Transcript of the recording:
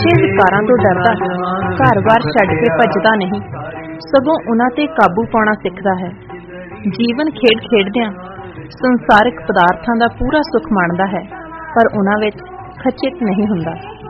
ਖੱਚੇ ਵਿਕਾਰਾਂ ਤੋਂ ਡਰਦਾ ਘਰ-ਬਾਰ ਛੱਡ ਕੇ ਭੱਜਦਾ ਨਹੀਂ, ਸਗੋਂ ਉਹਨਾਂ ਤੇ ਕਾਬੂ ਪਾਉਣਾ ਸਿੱਖਦਾ ਹੈ। ਜੀਵਨ ਖੇਡਦਿਆਂ ਸੰਸਾਰਿਕ ਪਦਾਰਥਾਂ ਦਾ ਪੂਰਾ ਸੁੱਖ ਮਾਣਦਾ ਹੈ, ਪਰ ਉਹਨਾਂ ਵਿੱਚ ਖਚਿਤ ਨਹੀਂ ਹੁੰਦਾ।